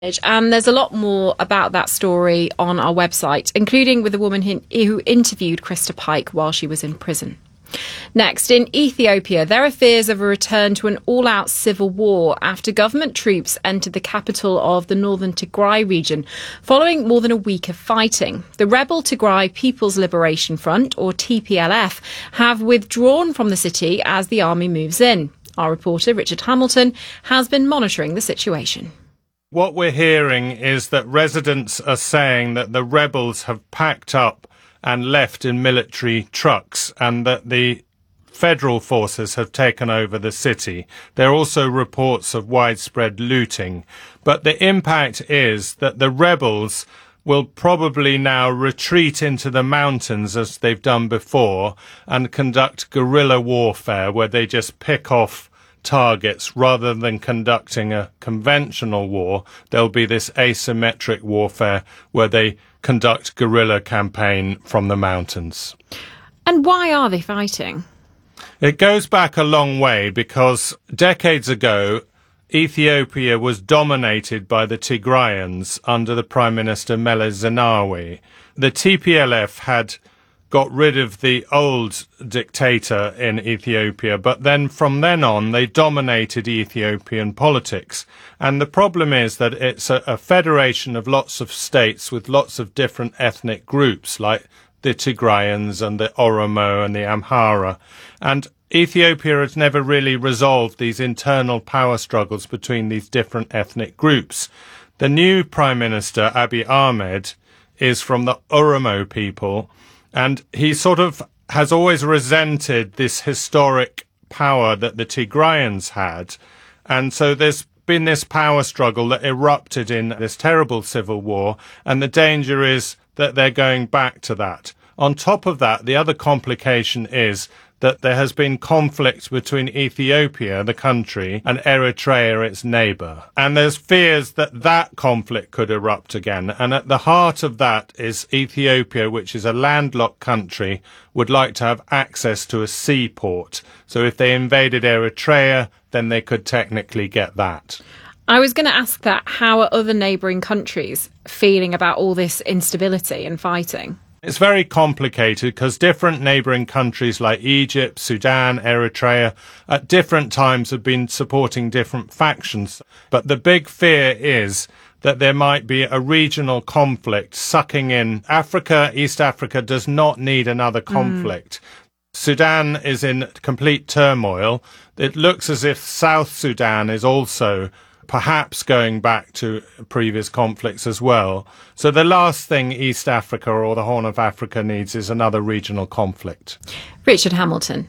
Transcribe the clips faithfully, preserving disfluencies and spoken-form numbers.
And there's a lot more about that story on our website, including with a woman who interviewed Krista Pike while she was in prison. Next, in Ethiopia, there are fears of a return to an all-out civil war after government troops entered the capital of the northern Tigray region following more than a week of fighting. The rebel Tigray People's Liberation Front, or T P L F, have withdrawn from the city as the army moves in. Our reporter, Richard Hamilton, has been monitoring the situation. What we're hearing is that residents are saying that the rebels have packed up and left in military trucks and that the federal forces have taken over the city. There are also reports of widespread looting. But the impact is that the rebels will probably now retreat into the mountains as they've done before and conduct guerrilla warfare where they just pick off targets rather than conducting a conventional war. There'll be this asymmetric warfare where they conduct guerrilla campaign from the mountains. And why are they fighting? It goes back a long way because decades ago Ethiopia was dominated by the Tigrayans under the Prime Minister Meles Zenawi. The T P L F had got rid of the old dictator in Ethiopia, but then from then on they dominated Ethiopian politics. And the problem is that it's a, a federation of lots of states with lots of different ethnic groups, like the Tigrayans and the Oromo and the Amhara. And Ethiopia has never really resolved these internal power struggles between these different ethnic groups. The new Prime Minister, Abiy Ahmed, is from the Oromo people, and he sort of has always resented this historic power that the Tigrayans had. And so there's been this power struggle that erupted in this terrible civil war, and the danger is that they're going back to that. On top of that, the other complication is that there has been conflict between Ethiopia, the country, and Eritrea, its neighbour. And there's fears that that conflict could erupt again. And at the heart of that is Ethiopia, which is a landlocked country, would like to have access to a seaport. So if they invaded Eritrea, then they could technically get that. I was going to ask that. How are other neighbouring countries feeling about all this instability and fighting? It's very complicated because different neighbouring countries like Egypt, Sudan, Eritrea at different times have been supporting different factions. But the big fear is that there might be a regional conflict sucking in. Africa, East Africa does not need another conflict. Mm. Sudan is in complete turmoil. It looks as if South Sudan is also perhaps going back to previous conflicts as well. So the last thing East Africa or the Horn of Africa needs is another regional conflict. Richard Hamilton.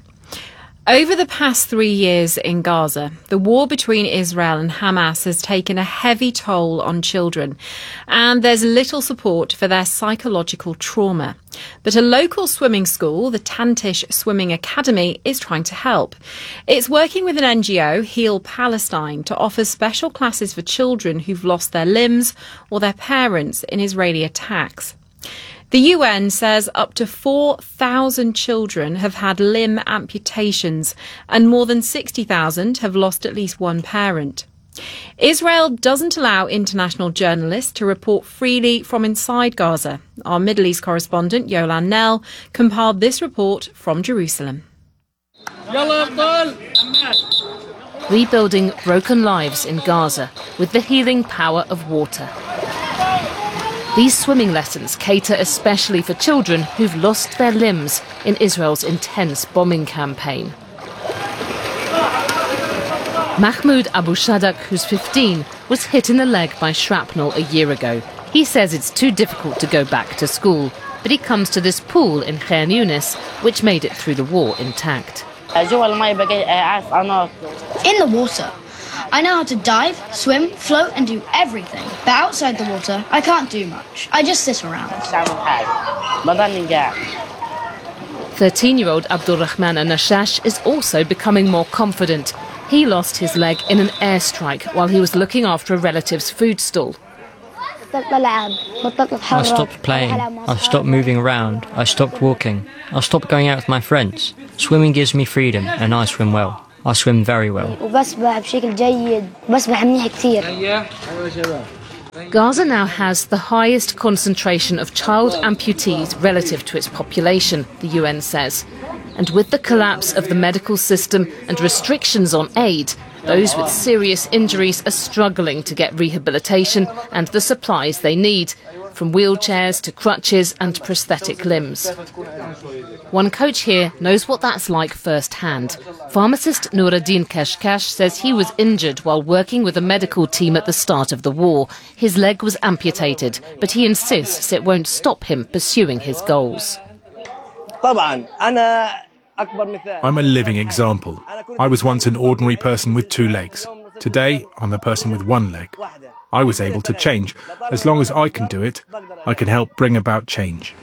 Over the past three years in Gaza, the war between Israel and Hamas has taken a heavy toll on children, and there's little support for their psychological trauma. But a local swimming school, the Tantish Swimming Academy, is trying to help. It's working with an N G O, Heal Palestine, to offer special classes for children who've lost their limbs or their parents in Israeli attacks. The U N says up to four thousand children have had limb amputations and more than sixty thousand have lost at least one parent. Israel doesn't allow international journalists to report freely from inside Gaza. Our Middle East correspondent, Yolan Nell, compiled this report from Jerusalem. Rebuilding broken lives in Gaza with the healing power of water. These swimming lessons cater especially for children who've lost their limbs in Israel's intense bombing campaign. Mahmoud Abu Shadak, who's fifteen, was hit in the leg by shrapnel a year ago. He says it's too difficult to go back to school, but he comes to this pool in Khan Yunis, which made it through the war intact. In the water, I know how to dive, swim, float and do everything. But outside the water, I can't do much. I just sit around. thirteen-year-old Abdulrahman Anashash is also becoming more confident. He lost his leg in an airstrike while he was looking after a relative's food stall. I stopped playing, I stopped moving around, I stopped walking, I stopped going out with my friends. Swimming gives me freedom and I swim well. I swim very well. Gaza now has the highest concentration of child amputees relative to its population, the U N says. And with the collapse of the medical system and restrictions on aid, those with serious injuries are struggling to get rehabilitation and the supplies they need, from wheelchairs to crutches and prosthetic limbs. One coach here knows what that's like firsthand. Pharmacist Nuruddin Kashkash says he was injured while working with a medical team at the start of the war. His leg was amputated, but he insists it won't stop him pursuing his goals. I'm a living example. I was once an ordinary person with two legs. Today, I'm a person with one leg. I was able to change. As long as I can do it, I can help bring about change.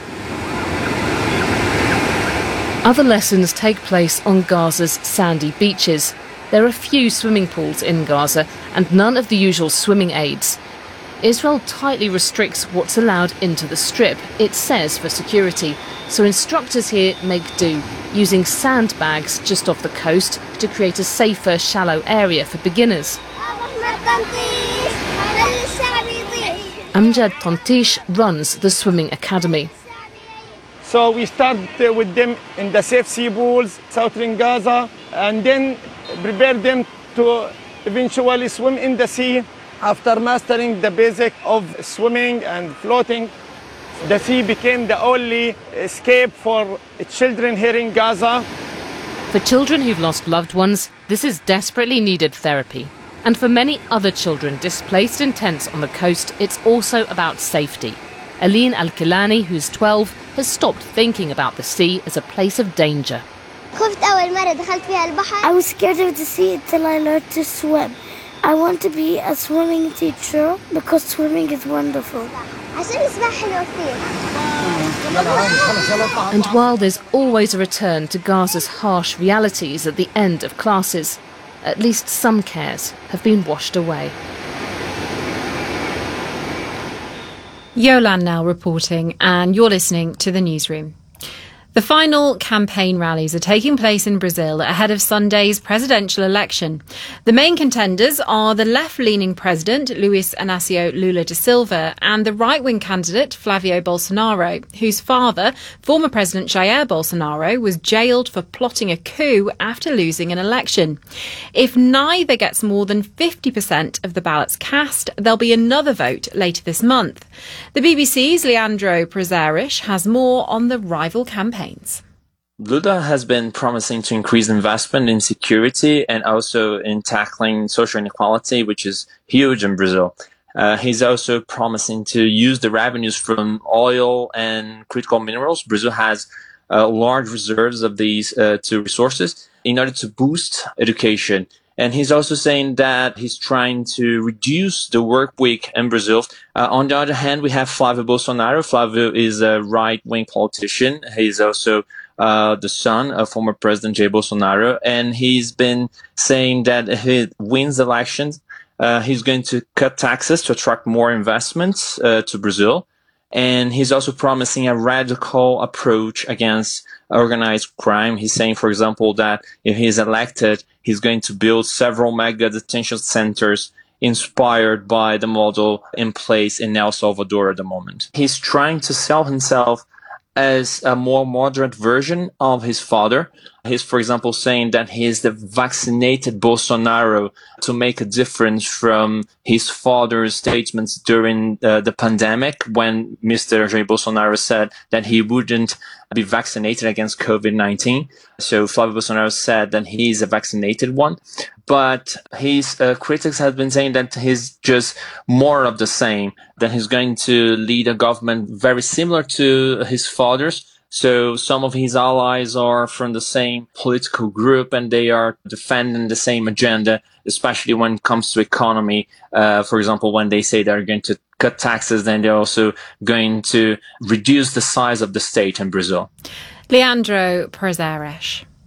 Other lessons take place on Gaza's sandy beaches. There are few swimming pools in Gaza and none of the usual swimming aids. Israel tightly restricts what's allowed into the strip, it says for security, so instructors here make do, using sandbags just off the coast to create a safer, shallow area for beginners. Amjad Tontish runs the swimming academy. So we start uh, with them in the safe sea pools, southern Gaza, and then prepare them to eventually swim in the sea. After mastering the basic of swimming and floating, the sea became the only escape for children here in Gaza. For children who've lost loved ones, this is desperately needed therapy. And for many other children displaced in tents on the coast, it's also about safety. Aline Al-Kilani, who's twelve, has stopped thinking about the sea as a place of danger. I was scared of the sea until I learned to swim. I want to be a swimming teacher because swimming is wonderful. And while there's always a return to Gaza's harsh realities at the end of classes, at least some cares have been washed away. Yolan now reporting, and you're listening to the newsroom. The final campaign rallies are taking place in Brazil ahead of Sunday's presidential election. The main contenders are the left-leaning president, Luiz Inácio Lula da Silva, and the right-wing candidate, Flávio Bolsonaro, whose father, former President Jair Bolsonaro, was jailed for plotting a coup after losing an election. If neither gets more than fifty percent of the ballots cast, there'll be another vote later this month. The B B C's Leandro Prazeres has more on the rival campaign. Lula has been promising to increase investment in security and also in tackling social inequality, which is huge in Brazil. Uh, he's also promising to use the revenues from oil and critical minerals. Brazil has uh, large reserves of these uh, two resources in order to boost education. And he's also saying that he's trying to reduce the work week in Brazil. Uh, on the other hand, we have Flávio Bolsonaro. Flávio is a right-wing politician. He's also uh, the son of former President Jair Bolsonaro. And he's been saying that if he wins the elections, uh, he's going to cut taxes to attract more investments uh, to Brazil. And he's also promising a radical approach against organized crime. He's saying, for example, that if he's elected, he's going to build several mega detention centers inspired by the model in place in El Salvador at the moment. He's trying to sell himself as a more moderate version of his father. He's, for example, saying that he is the vaccinated Bolsonaro to make a difference from his father's statements during uh, the pandemic when Mister Jair Bolsonaro said that he wouldn't be vaccinated against COVID nineteen. So Flávio Bolsonaro said that he is a vaccinated one. But his uh, critics have been saying that he's just more of the same, that he's going to lead a government very similar to his father's. So some of his allies are from the same political group and they are defending the same agenda, especially when it comes to economy. Uh, for example, when they say they're going to cut taxes, then they're also going to reduce the size of the state in Brazil. Leandro Prazeres.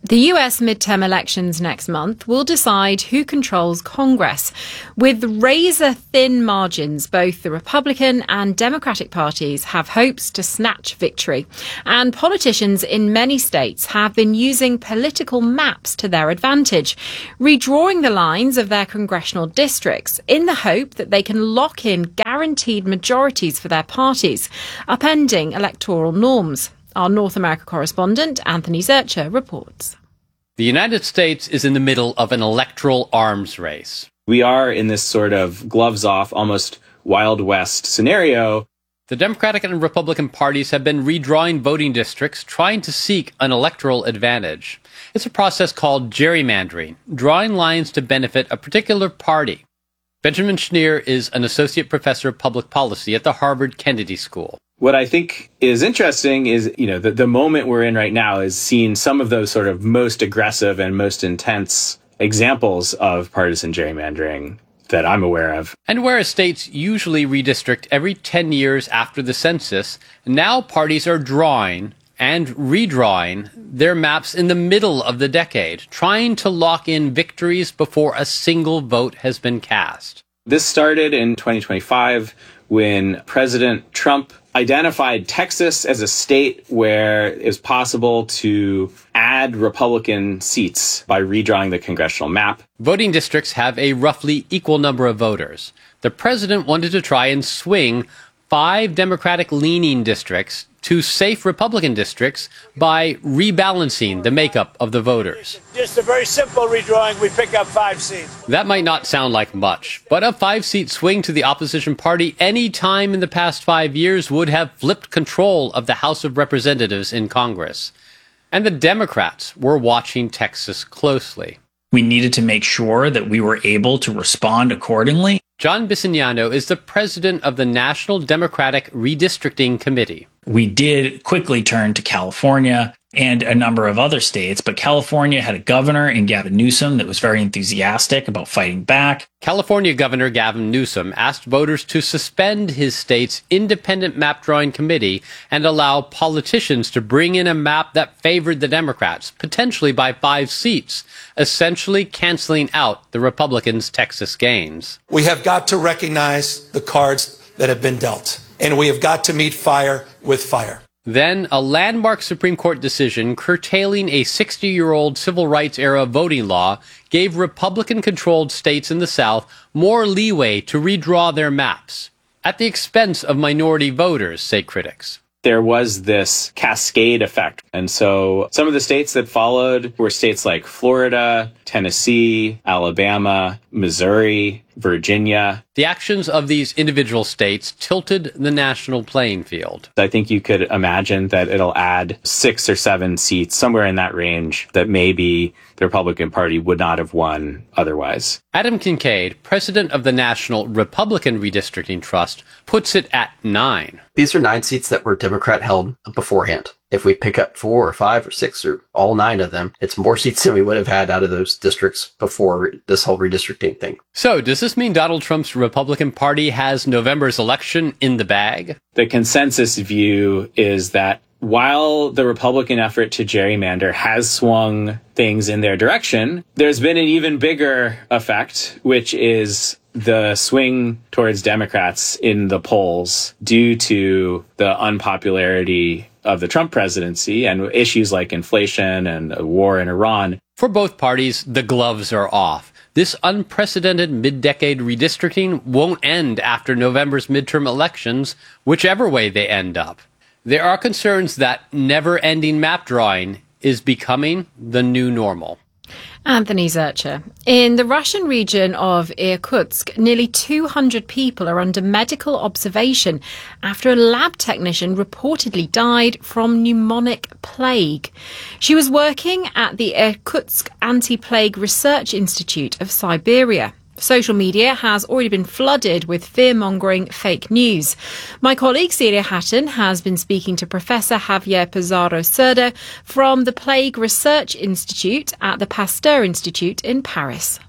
The U S midterm elections next month will decide who controls Congress. With razor-thin margins, both the Republican and Democratic parties have hopes to snatch victory. And politicians in many states have been using political maps to their advantage, redrawing the lines of their congressional districts in the hope that they can lock in guaranteed majorities for their parties, upending electoral norms. Our North America correspondent, Anthony Zurcher, reports. The United States is in the middle of an electoral arms race. We are in this sort of gloves-off, almost Wild West scenario. The Democratic and Republican parties have been redrawing voting districts, trying to seek an electoral advantage. It's a process called gerrymandering, drawing lines to benefit a particular party. Benjamin Schneer is an associate professor of public policy at the Harvard Kennedy School. What I think is interesting is, you know, the, the moment we're in right now is seeing some of those sort of most aggressive and most intense examples of partisan gerrymandering that I'm aware of. And whereas states usually redistrict every ten years after the census, now parties are drawing and redrawing their maps in the middle of the decade, trying to lock in victories before a single vote has been cast. This started in twenty twenty-five when President Trump identified Texas as a state where it was possible to add Republican seats by redrawing the congressional map. Voting districts have a roughly equal number of voters. The president wanted to try and swing five Democratic-leaning districts to safe Republican districts by rebalancing the makeup of the voters. Just a very simple redrawing, we pick up five seats. That might not sound like much, but a five-seat swing to the opposition party any time in the past five years would have flipped control of the House of Representatives in Congress. And the Democrats were watching Texas closely. We needed to make sure that we were able to respond accordingly. John Bisignano is the president of the National Democratic Redistricting Committee. We did quickly turn to California and a number of other states, but California had a governor in Gavin Newsom that was very enthusiastic about fighting back. California Governor Gavin Newsom asked voters to suspend his state's independent map drawing committee and allow politicians to bring in a map that favored the Democrats, potentially by five seats, essentially canceling out the Republicans' Texas gains. We have got to recognize the cards that have been dealt, and we have got to meet fire with fire. Then, a landmark Supreme Court decision curtailing a sixty-year-old civil rights-era voting law gave Republican-controlled states in the South more leeway to redraw their maps, at the expense of minority voters, say critics. There was this cascade effect. And so some of the states that followed were states like Florida, Tennessee, Alabama, Missouri, Virginia. The actions of these individual states tilted the national playing field. I think you could imagine that it'll add six or seven seats, somewhere in that range, that maybe the Republican Party would not have won otherwise. Adam Kincaid, president of the National Republican Redistricting Trust, puts it at nine. These are nine seats that were Democrat held beforehand. If we pick up four or five or six or all nine of them, it's more seats than we would have had out of those districts before this whole redistricting thing. So does this mean Donald Trump's Republican Party has November's election in the bag? The consensus view is that while the Republican effort to gerrymander has swung things in their direction, there's been an even bigger effect, which is the swing towards Democrats in the polls due to the unpopularity of the Trump presidency and issues like inflation and a war in Iran. For both parties, the gloves are off. This unprecedented mid-decade redistricting won't end after November's midterm elections, whichever way they end up. There are concerns that never-ending map drawing is becoming the new normal. Anthony Zurcher. In the Russian region of Irkutsk, nearly two hundred people are under medical observation after a lab technician reportedly died from pneumonic plague. She was working at the Irkutsk Anti-Plague Research Institute of Siberia. Social media has already been flooded with fear-mongering fake news. My colleague Celia Hatton has been speaking to Professor Javier Pizarro-Cerda from the Plague Research Institute at the Pasteur Institute in Paris.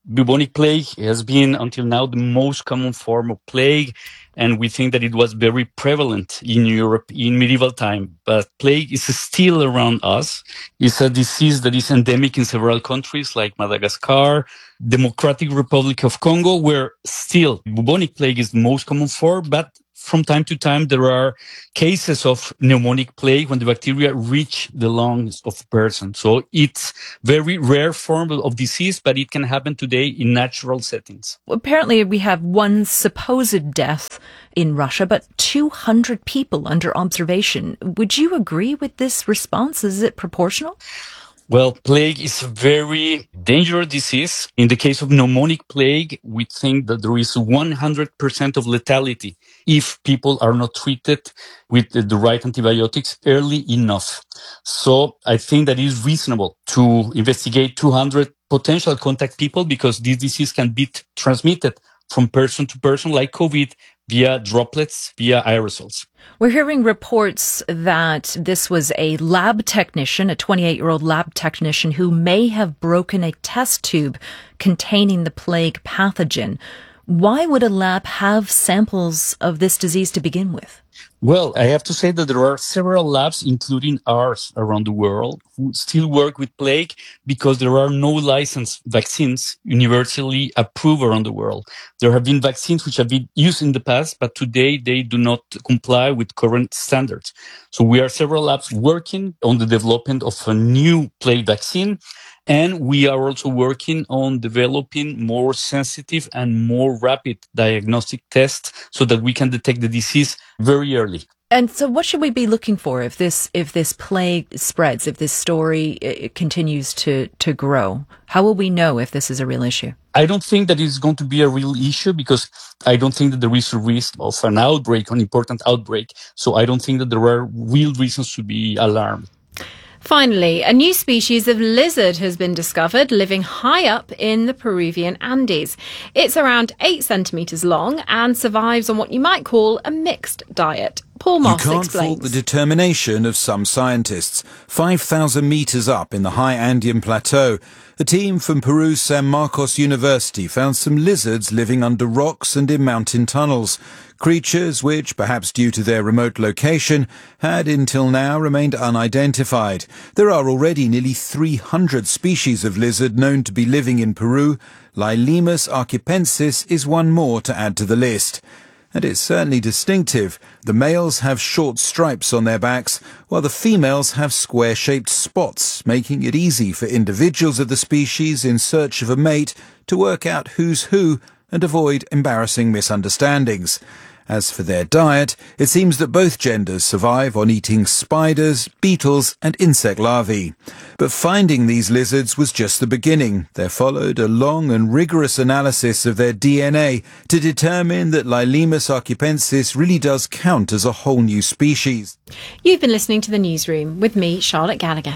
Bubonic plague has been until now the most common form of plague, and we think that it was very prevalent in Europe in medieval time. But plague is still around us. It's a disease that is endemic in several countries like Madagascar, Democratic Republic of Congo, where still bubonic plague is the most common form, but from time to time, there are cases of pneumonic plague when the bacteria reach the lungs of a person. So it's very rare form of disease, but it can happen today in natural settings. Apparently, we have one supposed death in Russia, but two hundred people under observation. Would you agree with this response? Is it proportional? Well, plague is a very dangerous disease. In the case of pneumonic plague, we think that there is one hundred percent of lethality if people are not treated with the right antibiotics early enough. So I think that it is reasonable to investigate two hundred potential contact people because this disease can be t- transmitted from person to person like COVID via droplets, via aerosols. We're hearing reports that this was a lab technician, a twenty-eight-year-old lab technician who may have broken a test tube containing the plague pathogen. Why would a lab have samples of this disease to begin with? Well, I have to say that there are several labs, including ours around the world, who still work with plague because there are no licensed vaccines universally approved around the world. There have been vaccines which have been used in the past, but today they do not comply with current standards. So we are several labs working on the development of a new plague vaccine. And we are also working on developing more sensitive and more rapid diagnostic tests so that we can detect the disease very early. And so what should we be looking for if this if this plague spreads, if this story it continues to, to grow? How will we know if this is a real issue? I don't think that it's going to be a real issue because I don't think that there is a risk of an outbreak, an important outbreak. So I don't think that there are real reasons to be alarmed. Finally, a new species of lizard has been discovered living high up in the Peruvian Andes. It's around eight centimetres long and survives on what you might call a mixed diet. Paul Moss explains. You can't explains. fault the determination of some scientists. five thousand metres up in the high Andean plateau, a team from Peru's San Marcos University found some lizards living under rocks and in mountain tunnels. Creatures which, perhaps due to their remote location, had until now remained unidentified. There are already nearly three hundred species of lizard known to be living in Peru. Lilemus archipensis is one more to add to the list. And it's certainly distinctive. The males have short stripes on their backs, while the females have square-shaped spots, making it easy for individuals of the species in search of a mate to work out who's who and avoid embarrassing misunderstandings. As for their diet, it seems that both genders survive on eating spiders, beetles and insect larvae. But finding these lizards was just the beginning. There followed a long and rigorous analysis of their D N A to determine that Lilemus archipensis really does count as a whole new species. You've been listening to The Newsroom with me, Charlotte Gallagher.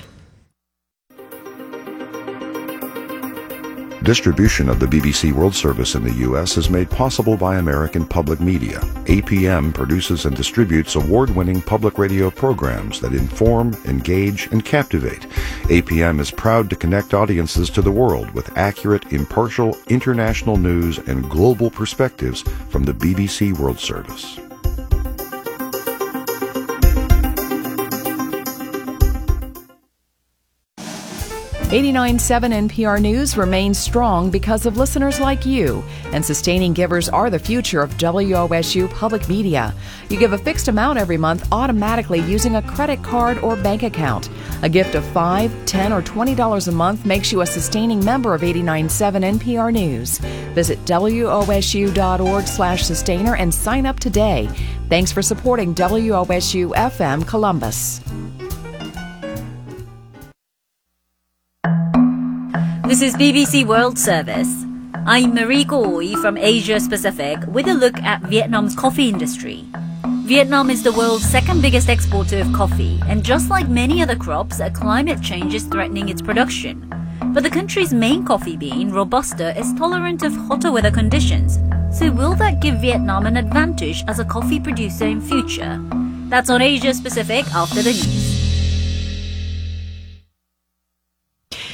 Distribution of the B B C World Service in the U S is made possible by American Public Media. A P M produces and distributes award-winning public radio programs that inform, engage, and captivate. A P M is proud to connect audiences to the world with accurate, impartial, international news and global perspectives from the B B C World Service. eighty-nine point seven N P R News remains strong because of listeners like you, and sustaining givers are the future of W O S U Public Media. You give a fixed amount every month automatically using a credit card or bank account. A gift of five dollars, ten dollars, or twenty dollars a month makes you a sustaining member of eighty-nine point seven N P R News. Visit W O S U dot org slash sustainer and sign up today. Thanks for supporting W O S U F M Columbus. This is B B C World Service. I'm Mariko Oi from Asia Pacific with a look at Vietnam's coffee industry. Vietnam is the world's second biggest exporter of coffee, and just like many other crops, climate change is threatening its production. But the country's main coffee bean, Robusta, is tolerant of hotter weather conditions. So will that give Vietnam an advantage as a coffee producer in future? That's on Asia Pacific after the news.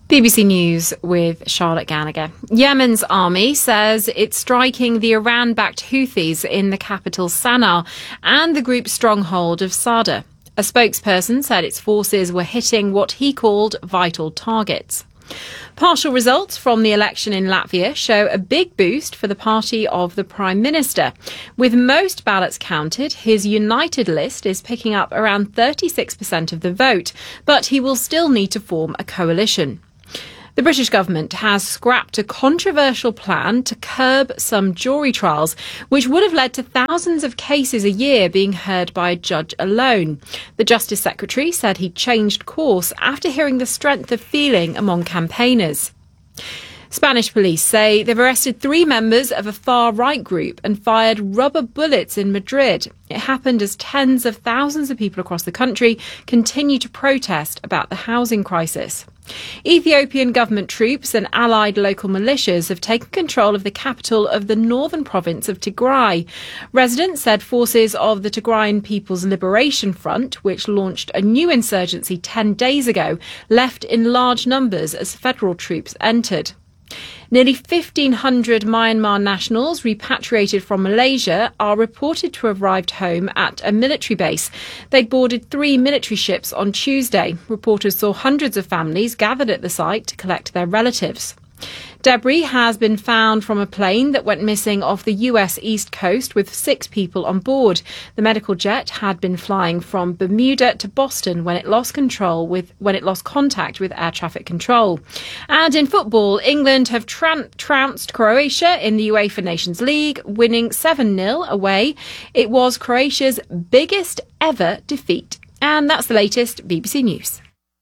B B C News with Charlotte Gallagher. Yemen's army says it's striking the Iran-backed Houthis in the capital Sana'a and the group's stronghold of Sada. A spokesperson said its forces were hitting what he called vital targets. Partial results from the election in Latvia show a big boost for the party of the Prime Minister. With most ballots counted, his United list is picking up around thirty-six percent of the vote, but he will still need to form a coalition. The British government has scrapped a controversial plan to curb some jury trials, which would have led to thousands of cases a year being heard by a judge alone. The Justice Secretary said he changed course after hearing the strength of feeling among campaigners. Spanish police say they've arrested three members of a far-right group and fired rubber bullets in Madrid. It happened as tens of thousands of people across the country continue to protest about the housing crisis. Ethiopian government troops and allied local militias have taken control of the capital of the northern province of Tigray. Residents said forces of the Tigrayan People's Liberation Front, which launched a new insurgency ten days ago, left in large numbers as federal troops entered. Nearly fifteen hundred Myanmar nationals repatriated from Malaysia are reported to have arrived home at a military base. They'd boarded three military ships on Tuesday. Reporters saw hundreds of families gathered at the site to collect their relatives. Debris has been found from a plane that went missing off the U S East Coast with six people on board. The medical jet had been flying from Bermuda to Boston when it lost control with when it lost contact with air traffic control. And in football, England have tran- trounced Croatia in the UEFA Nations League, winning seven nil away. It was Croatia's biggest ever defeat. And that's the latest B B C News.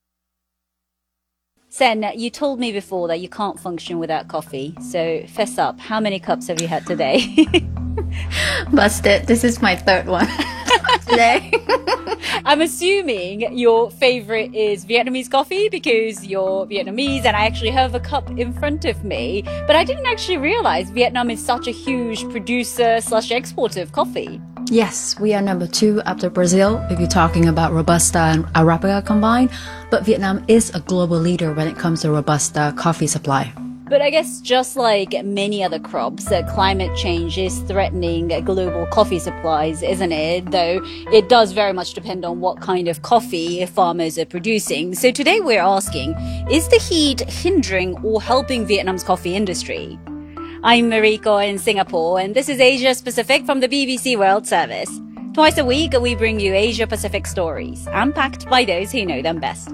Sen, you told me before that you can't function without coffee. So, fess up, how many cups have you had today? Busted. This is my third one today. I'm assuming your favorite is Vietnamese coffee because you're Vietnamese and I actually have a cup in front of me. But I didn't actually realize Vietnam is such a huge producer slash exporter of coffee. Yes, we are number two after Brazil if you're talking about Robusta and Arabica combined. But Vietnam is a global leader when it comes to Robusta coffee supply. But I guess just like many other crops, uh, climate change is threatening global coffee supplies, isn't it? Though it does very much depend on what kind of coffee farmers are producing. So today we're asking, is the heat hindering or helping Vietnam's coffee industry? I'm Mariko in Singapore, and this is Asia Pacific from the B B C World Service. Twice a week, we bring you Asia Pacific stories, unpacked by those who know them best.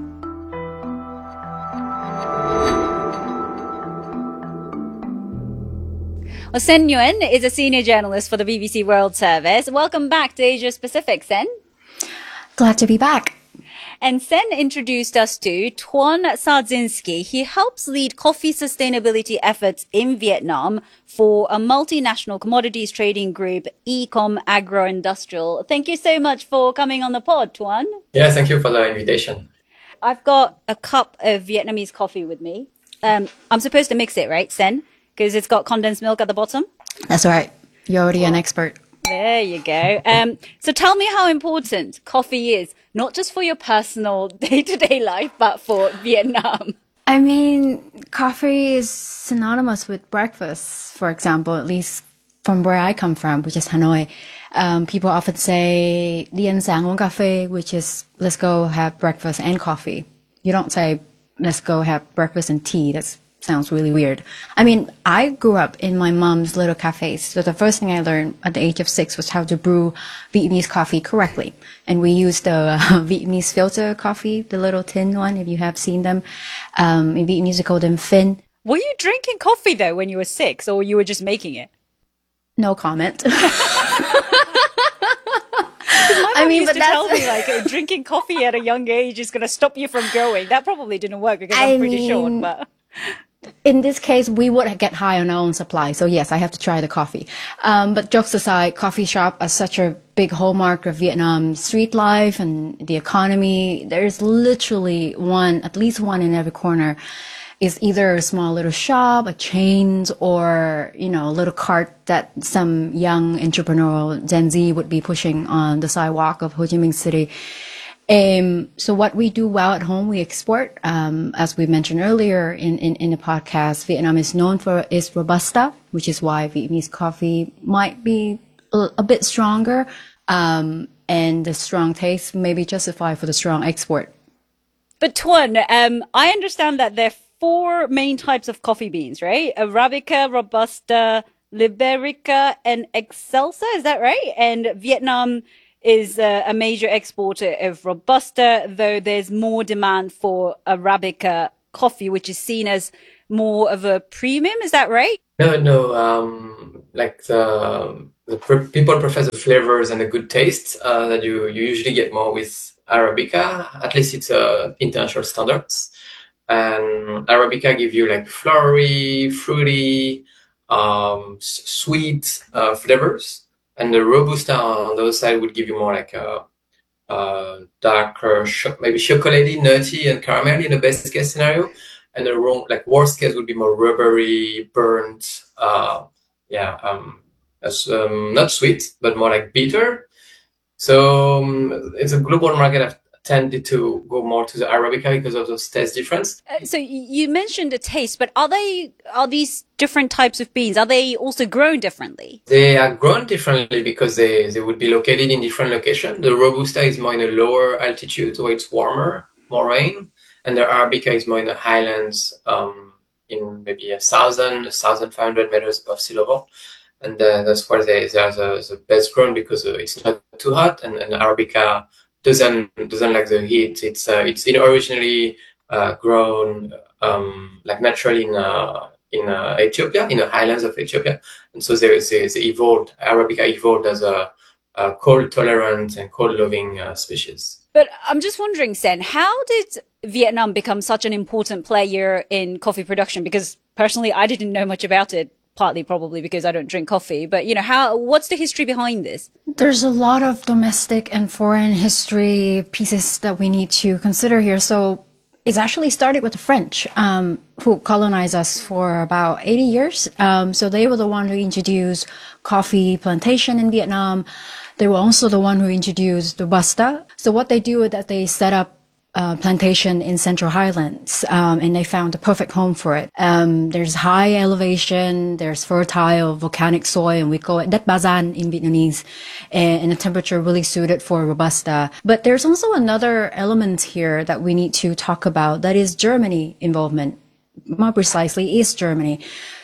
Well, Sen Nguyen is a senior journalist for the B B C World Service. Welcome back to Asia Pacific, Sen. Glad to be back. And Sen introduced us to Tuan Sardzinski. He helps lead coffee sustainability efforts in Vietnam for a multinational commodities trading group, Ecom Agro-Industrial. Thank you so much for coming on the pod, Tuan. Yeah, thank you for the invitation. I've got a cup of Vietnamese coffee with me. Um, I'm supposed to mix it, right, Sen? Because it's got condensed milk at the bottom. That's right. You're already an expert. There you go. Um, so tell me how important coffee is, not just for your personal day-to-day life, but for Vietnam. I mean, coffee is synonymous with breakfast, for example, at least from where I come from, which is Hanoi. Um, people often say, đi ăn sáng uống cà phê, which is, let's go have breakfast and coffee. You don't say, let's go have breakfast and tea. That's sounds really weird. I mean, I grew up in my mom's little cafes. So the first thing I learned at the age of six was how to brew Vietnamese coffee correctly. And we used the uh, Vietnamese filter coffee, the little tin one, if you have seen them. Um, in Vietnamese, we call them phin. Were you drinking coffee, though, when you were six, or you were just making it? No comment. I mean, used but to tell me like uh, drinking coffee at a young age is going to stop you from growing. That probably didn't work because I I'm pretty mean, short, but... In this case, we would get high on our own supply. So yes, I have to try the coffee. Um, but jokes aside, coffee shop are such a big hallmark of Vietnam street life and the economy. There's literally one, at least one in every corner is either a small little shop, a chains, or, you know, a little cart that some young entrepreneurial Gen Z would be pushing on the sidewalk of Ho Chi Minh City. Um, so what we do well at home, we export. Um, as we mentioned earlier in, in, in the podcast, Vietnam is known for its Robusta, which is why Vietnamese coffee might be a, a bit stronger. Um, and the strong taste may be justified for the strong export. But Tuan, um, I understand that there are four main types of coffee beans, right? Arabica, Robusta, Liberica, and Excelsa. Is that right? And Vietnam is uh, a major exporter of Robusta, though there's more demand for Arabica coffee, which is seen as more of a premium. Is that right? No, no. Um, like the, the pre- people prefer the flavors and the good taste uh, that you, you usually get more with Arabica. At least it's uh, international standards. And Arabica give you like flowery, fruity, um, s- sweet uh, flavors. And the Robusta on the other side would give you more like a, a darker, cho- maybe chocolatey, nutty, and caramel in the best case scenario. And the wrong, like worst case would be more rubbery, burnt, uh, yeah, um, as, um, not sweet, but more like bitter. So um, it's a global market. I've tended to go more to the Arabica because of those taste difference. Uh, so you mentioned a taste, but are they are these different types of beans? Are they also grown differently? They are grown differently because they, they would be located in different locations. The Robusta is more in a lower altitude, where it's warmer, more rain, and the Arabica is more in the highlands, um, in maybe a thousand, a thousand five hundred meters above sea level. And uh, that's why they, they are the, the best grown because uh, it's not too hot, and, and Arabica doesn't doesn't like the heat. It's uh, it's originally uh, grown um, like naturally in uh, in uh, Ethiopia, in the highlands of Ethiopia, and so they they, they evolved. Arabica evolved as a, a cold tolerant and cold loving uh, species. But I'm just wondering, Sen, how did Vietnam become such an important player in coffee production? Because personally, I didn't know much about it. Partly probably because I don't drink coffee, but you know, how, what's the history behind this? There's a lot of domestic and foreign history pieces that we need to consider here. So it's actually started with the French, um, who colonized us for about eighty years. Um, so they were the one who introduced coffee plantation in Vietnam. They were also the one who introduced Robusta. So what they do is that they set up Uh, plantation in Central Highlands, um, and they found the perfect home for it. Um, there's high elevation, there's fertile volcanic soil, and we call it Dat Bazan in Vietnamese, and, and a temperature really suited for Robusta. But there's also another element here that we need to talk about, that is Germany involvement. More precisely, East Germany.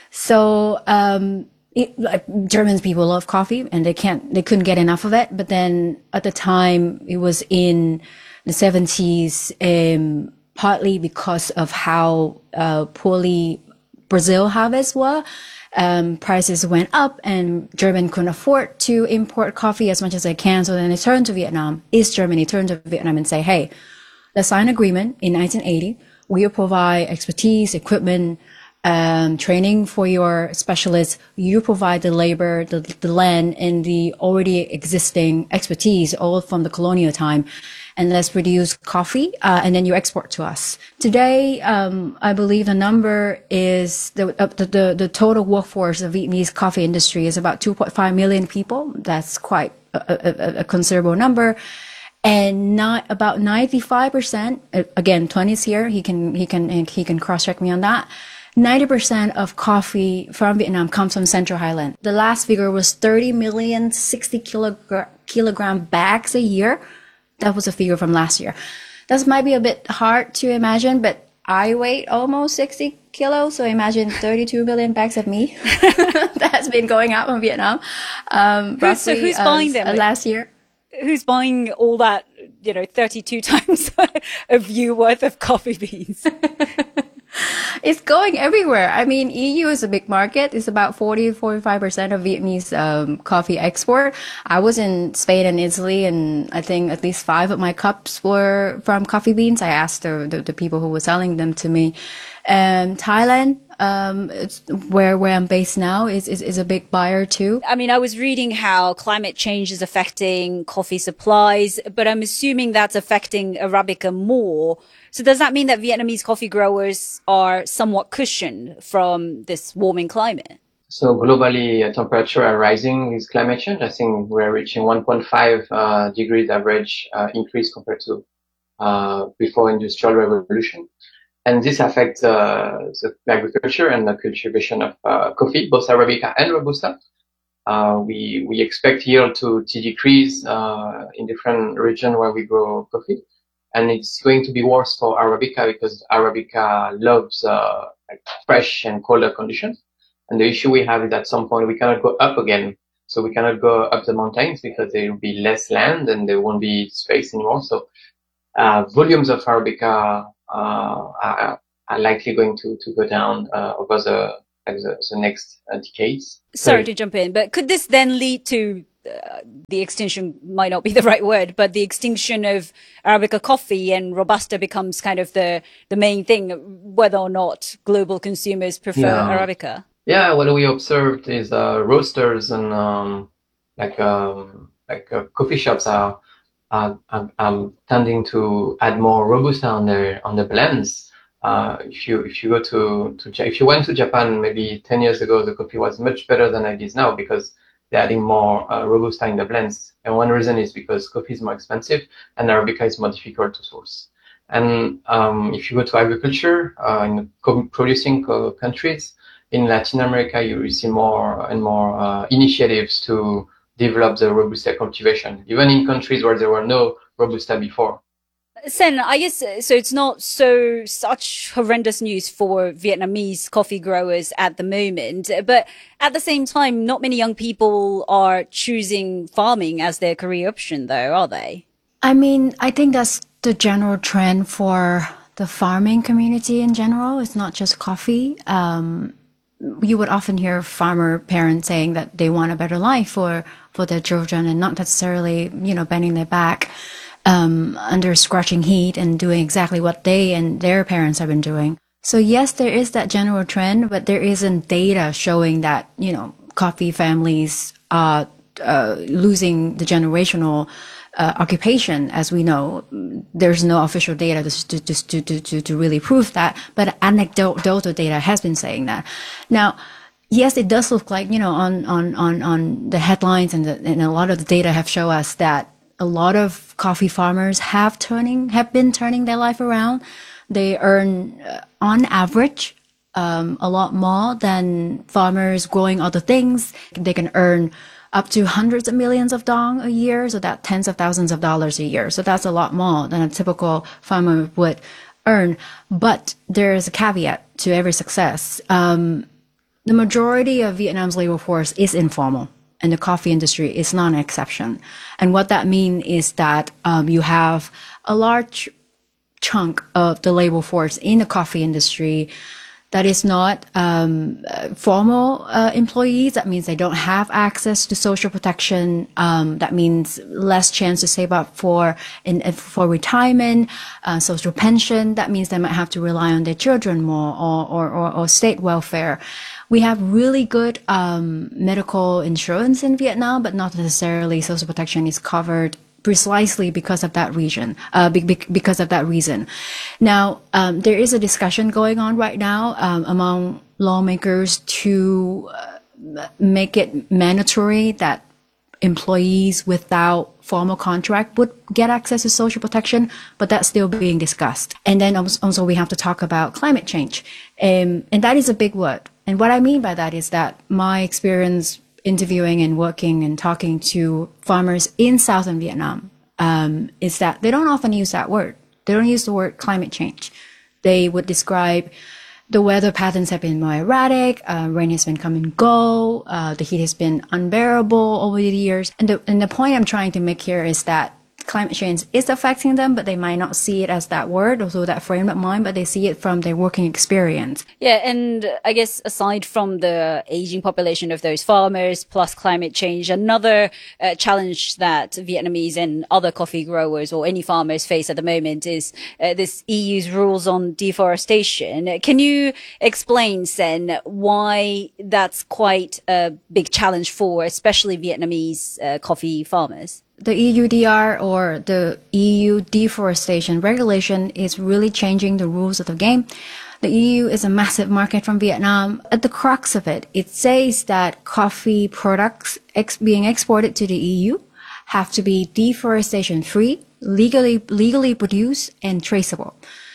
So, um, It, like, German people love coffee, and they can't, they couldn't get enough of it. But then at the time, it was in the seventies, um, partly because of how uh, poorly Brazil harvests were. Um, prices went up, and Germany couldn't afford to import coffee as much as they can. So then they turned to Vietnam. East Germany turned to Vietnam and say, "Hey, let's sign an agreement in nineteen eighty. We'll provide expertise, equipment, Um, training for your specialists. You provide the labor, the, the land, and the already existing expertise, all from the colonial time. And let's produce coffee, uh, and then you export to us." Today, um, I believe the number is the, uh, the the the total workforce of Vietnamese coffee industry is about two point five million people. That's quite a, a, a considerable number. And not about ninety-five percent. Again, Tony's here. He can he can he can cross check me on that. ninety percent of coffee from Vietnam comes from Central Highland. The last figure was thirty million, sixty kilogram, kilogram bags a year. That was a figure from last year. That might be a bit hard to imagine, but I weigh almost sixty kilos. So imagine thirty-two million bags of me that has been going out from Vietnam. Um, Who's, so roughly, who's buying uh, them? Last year. Who's buying all that, you know, thirty-two times of you worth of coffee beans? It's going everywhere. I mean, E U is a big market. It's about forty, forty-five percent of Vietnamese um, coffee export. I was in Spain and Italy, and I think at least five of my cups were from coffee beans. I asked the, the, the people who were selling them to me. Um, Thailand, um, it's where, where I'm based now, is, is, is a big buyer too. I mean, I was reading how climate change is affecting coffee supplies, but I'm assuming that's affecting Arabica more. So does that mean that Vietnamese coffee growers are somewhat cushioned from this warming climate? So globally, uh, temperature are rising with climate change. I think we're reaching one point five uh, degrees average uh, increase compared to uh, before industrial revolution. And this affects uh, the agriculture and the cultivation of uh, coffee, both Arabica and Robusta. Uh, we we expect yield to, to decrease uh, in different regions where we grow coffee. And it's going to be worse for Arabica because Arabica loves uh, like fresh and colder conditions. And the issue we have is at some point we cannot go up again. So we cannot go up the mountains because there will be less land and there won't be space anymore. So uh, volumes of Arabica uh, are, are likely going to, to go down uh, over the, the, the next uh, decades. Sorry to jump in, but could this then lead to uh, the extinction, might not be the right word, but the extinction of Arabica coffee and Robusta becomes kind of the, the main thing, whether or not global consumers prefer Yeah. Arabica? Yeah, what we observed is uh, roasters and um, like um, like uh, coffee shops are, are, are, are tending to add more Robusta on their on the blends. Uh, if you if you go to to Ja- if you went to Japan maybe ten years ago, the coffee was much better than it is now because they're adding more uh, Robusta in the blends. And one reason is because coffee is more expensive and Arabica is more difficult to source. And um, if you go to agriculture uh, in co- producing co- countries. In Latin America, you will see more and more uh, initiatives to develop the Robusta cultivation, even in countries where there were no Robusta before. Sen, I guess, uh, so it's not so such horrendous news for Vietnamese coffee growers at the moment, but at the same time, not many young people are choosing farming as their career option though, are they? I mean, I think that's the general trend for the farming community in general. It's not just coffee. Um, you would often hear farmer parents saying that they want a better life for, for their children and not necessarily, you know, bending their back um, under scorching heat and doing exactly what they and their parents have been doing. So yes, there is that general trend, but there isn't data showing that, you know, coffee families are uh, losing the generational Uh, occupation, as we know. There's no official data to, to, to, to, to really prove that, but anecdotal data has been saying that. Now, yes, it does look like, you know, on, on, on, on the headlines and, the, and a lot of the data have shown us that a lot of coffee farmers have turning, have been turning their life around. They earn, uh, on average, um, a lot more than farmers growing other things. They can earn up to hundreds of millions of dong a year, so that tens of thousands of dollars a year. So that's a lot more than a typical farmer would earn. But there is a caveat to every success. Um, the majority of Vietnam's labor force is informal, and the coffee industry is not an exception. And what that means is that um, you have a large chunk of the labor force in the coffee industry that is not um, uh, formal uh, employees. That means they don't have access to social protection. Um, that means less chance to save up for in, for retirement, uh, social pension. That means they might have to rely on their children more, or or, or, or state welfare. We have really good um, medical insurance in Vietnam, but not necessarily social protection is covered precisely because of that reason, uh, be, be, because of that reason. Now, um, there is a discussion going on right now um, among lawmakers to uh, make it mandatory that employees without formal contract would get access to social protection, but that's still being discussed. And then also we have to talk about climate change. Um, and that is a big word. And what I mean by that is that my experience interviewing and working and talking to farmers in southern Vietnam um, is that they don't often use that word. They don't use the word climate change. They would describe the weather patterns have been more erratic, uh, rain has been come and go, uh, the heat has been unbearable over the years. And the, and the point I'm trying to make here is that climate change is affecting them, but they might not see it as that word or through that frame of mind, but they see it from their working experience. Yeah, and I guess aside from the aging population of those farmers plus climate change, another uh, challenge that Vietnamese and other coffee growers or any farmers face at the moment is uh, this E U's rules on deforestation. Can you explain, Sen, why that's quite a big challenge for especially Vietnamese uh, coffee farmers? The E U D R, or the E U deforestation regulation, is really changing the rules of the game. The E U is a massive market from Vietnam. At the crux of it, it says that coffee products ex- being exported to the E U have to be deforestation free legally legally produced and traceable.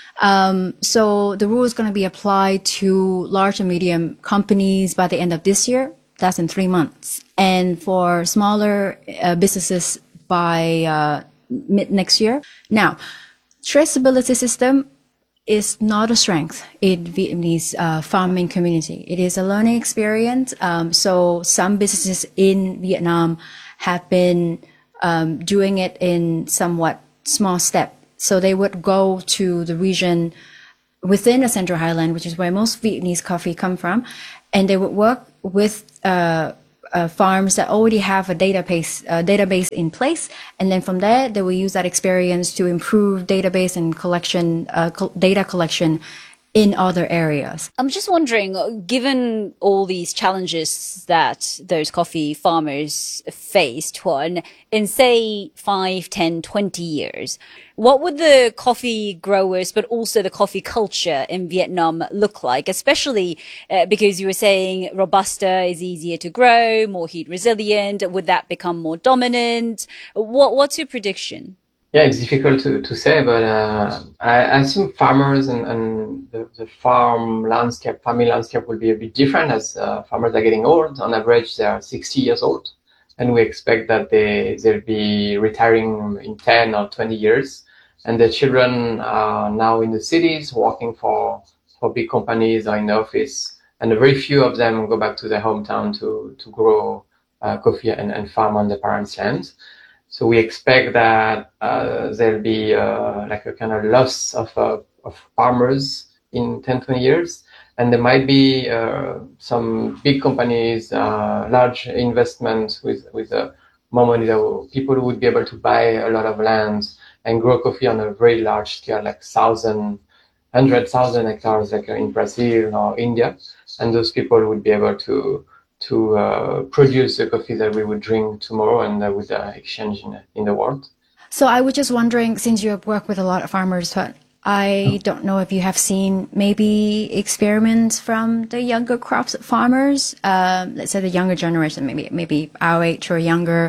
Um, so the rule is going to be applied to large and medium companies by the end of this year. That's in three months. And for smaller uh, businesses by uh, mid next year. Now, traceability system is not a strength in Vietnamese uh, farming community. It is a learning experience. Um, so some businesses in Vietnam have been um, doing it in somewhat small step. So they would go to the region within the Central Highland, which is where most Vietnamese coffee come from, and they would work with uh, uh, farms that already have a database uh, database in place, and then from there they will use that experience to improve database and collection uh, co- data collection in other areas. I'm just wondering, given all these challenges that those coffee farmers face, Tuan, in say five, ten, twenty years, what would the coffee growers, but also the coffee culture in Vietnam look like? Especially uh, because you were saying Robusta is easier to grow, more heat resilient. Would that become more dominant? What, what's your prediction? Yeah, it's difficult to, to say, but uh, I, I assume farmers and, and the, the farm landscape, farming landscape will be a bit different as uh, farmers are getting old. On average, they are sixty years old, and we expect that they, they'll be retiring in ten or twenty years. And the children are now in the cities working for, for big companies or in the office, and very few of them go back to their hometown to, to grow uh, coffee and, and farm on their parents' land. So we expect that uh, there'll be uh, like a kind of loss of uh, of farmers in ten, twenty years. And there might be uh, some big companies, uh, large investments with, with uh, more money that will, people who would be able to buy a lot of land and grow coffee on a very large scale, like thousand, hundred thousand hectares, like in Brazil or India. And those people would be able to to uh, produce the coffee that we would drink tomorrow and that would uh, exchange in, in the world. So I was just wondering, since you have worked with a lot of farmers, but I don't know if you have seen maybe experiments from the younger crops farmers, um, let's say the younger generation, maybe maybe our age or younger,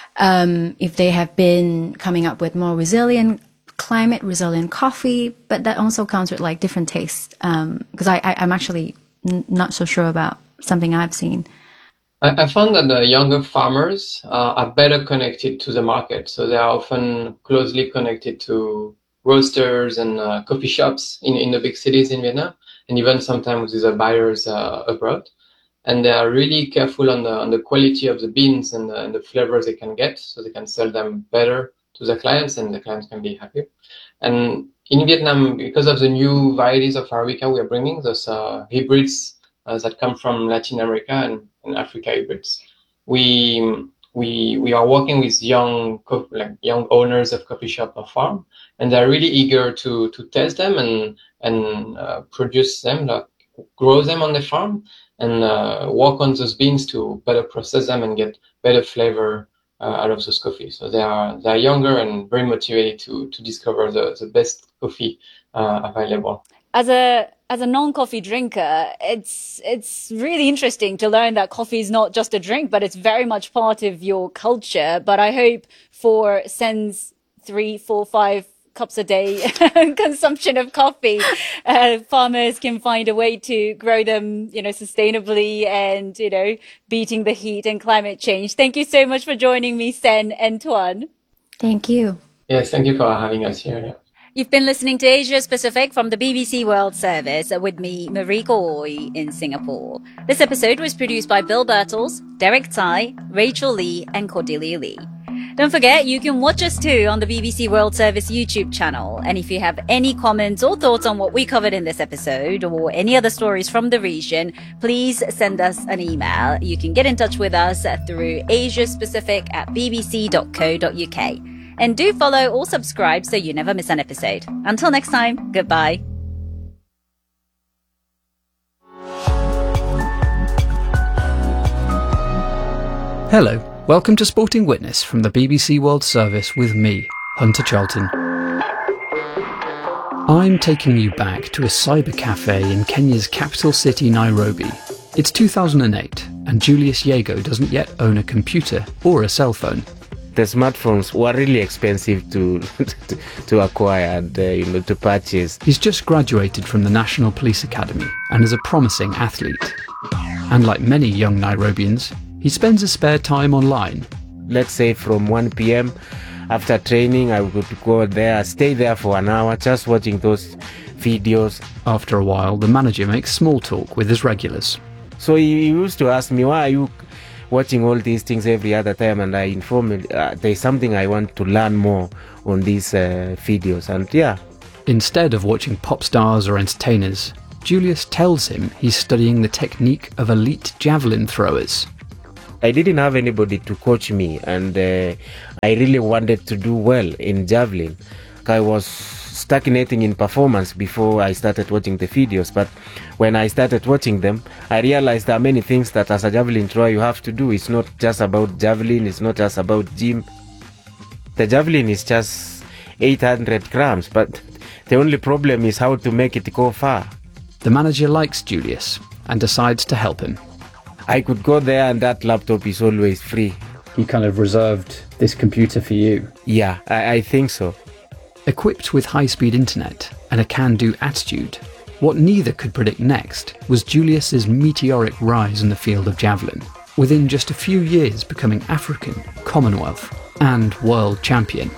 um, if they have been coming up with more resilient climate, resilient coffee, but that also comes with like different tastes. Because um, I, I, I'm actually n- not so sure about something I've seen. I found that the younger farmers uh, are better connected to the market. So they are often closely connected to roasters and uh, coffee shops in, in the big cities in Vietnam, and even sometimes with the buyers uh, abroad. And they are really careful on the on the quality of the beans and the, and the flavors they can get, so they can sell them better to the clients, and the clients can be happier. And in Vietnam, because of the new varieties of Arabica we are bringing, those uh, hybrids uh, that come from Latin America and and Africa hybrids. We we we are working with young co- like young owners of coffee shop or farm, and they're really eager to to test them and and uh, produce them, like, grow them on the farm, and uh, work on those beans to better process them and get better flavor uh, out of those coffee. So they are they are younger and very motivated to to discover the the best coffee uh, available. As a as a non-coffee drinker, it's it's really interesting to learn that coffee is not just a drink, but it's very much part of your culture. But I hope for Sen's three, four, five cups a day consumption of coffee, uh, farmers can find a way to grow them, you know, sustainably and, you know, beating the heat and climate change. Thank you so much for joining me, Sen and Tuan. Thank you. Yes, thank you for having us here. Yeah. You've been listening to Asia Pacific from the B B C World Service with me, Mariko Oi, in Singapore. This episode was produced by Bill Birtles, Derek Tsai, Rachel Lee, and Cordelia Lee. Don't forget, you can watch us too on the B B C World Service YouTube channel. And if you have any comments or thoughts on what we covered in this episode or any other stories from the region, please send us an email. You can get in touch with us through asiapacific at b b c dot co dot u k. And do follow or subscribe so you never miss an episode. Until next time, goodbye. Hello, welcome to Sporting Witness from the B B C World Service with me, Hunter Charlton. I'm taking you back to a cyber cafe in Kenya's capital city, Nairobi. It's two thousand eight, and Julius Yego doesn't yet own a computer or a cell phone. the smartphones were really expensive to to, to acquire and uh, you know to purchase. He's just graduated from the National Police Academy and is a promising athlete. And like many young Nairobians, he spends his spare time online. Let's say from one p.m. after training, I would go there, stay there for an hour, just watching those videos. After a while, the manager makes small talk with his regulars. So he used to ask me, why are you watching all these things every other time? And I inform him, uh, there's something I want to learn more on these uh, videos. And yeah. Instead of watching pop stars or entertainers, Julius tells him he's studying the technique of elite javelin throwers. I didn't have anybody to coach me, and uh, I really wanted to do well in javelin. I was stagnating in performance before I started watching the videos, but when I started watching them, I realized there are many things that as a javelin thrower you have to do. It's not just about javelin, it's not just about gym. The javelin is just eight hundred grams, but the only problem is how to make it go far. The manager likes Julius and decides to help him. I could go there and that laptop is always free. He kind of reserved this computer for you? Yeah, I, I think so. Equipped with high-speed internet and a can-do attitude, what neither could predict next was Julius's meteoric rise in the field of javelin, within just a few years becoming African, Commonwealth and world champion.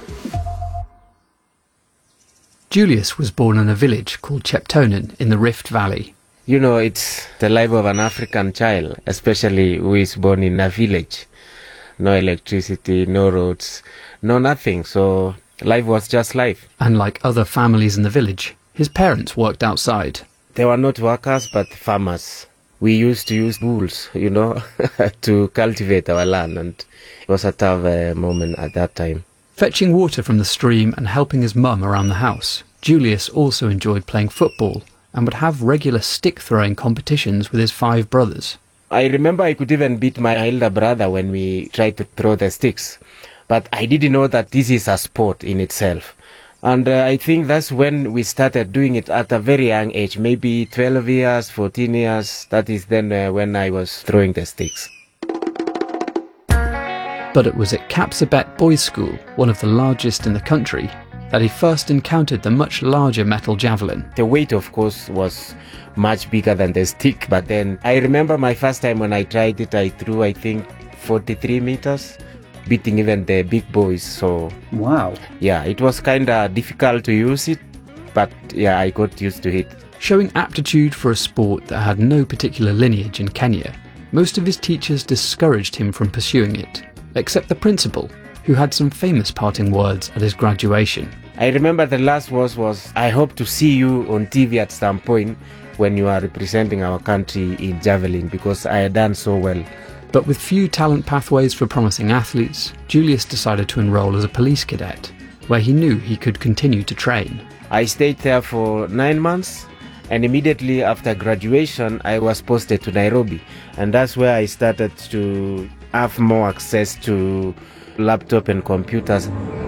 Julius was born in a village called Cheptonin in the Rift Valley. You know, it's the life of an African child, especially who is born in a village. No electricity, no roads, no nothing, so life was just life. And like other families in the village, his parents worked outside. They were not workers, but farmers. We used to use bulls, you know, to cultivate our land, and it was a tough uh, moment at that time. Fetching water from the stream and helping his mum around the house, Julius also enjoyed playing football and would have regular stick-throwing competitions with his five brothers. I remember I could even beat my elder brother when we tried to throw the sticks. But I didn't know that this is a sport in itself. And uh, I think that's when we started doing it at a very young age, maybe twelve years, fourteen years. That is then uh, when I was throwing the sticks. But it was at Kapsabet Boys' School, one of the largest in the country, that he first encountered the much larger metal javelin. The weight, of course, was much bigger than the stick. But then I remember my first time when I tried it, I threw, I think, forty-three meters. Beating even the big boys. So wow, yeah, it was kind of difficult to use it, but yeah, I got used to it. Showing aptitude for a sport that had no particular lineage in Kenya, most of his teachers discouraged him from pursuing it, except the principal, who had some famous parting words at his graduation. I remember the last words was, I hope to see you on T V at some point when you are representing our country in javelin, because I had done so well. But with few talent pathways for promising athletes, Julius decided to enroll as a police cadet, where he knew he could continue to train. I stayed there for nine months, and immediately after graduation, I was posted to Nairobi. And that's where I started to have more access to laptop and computers.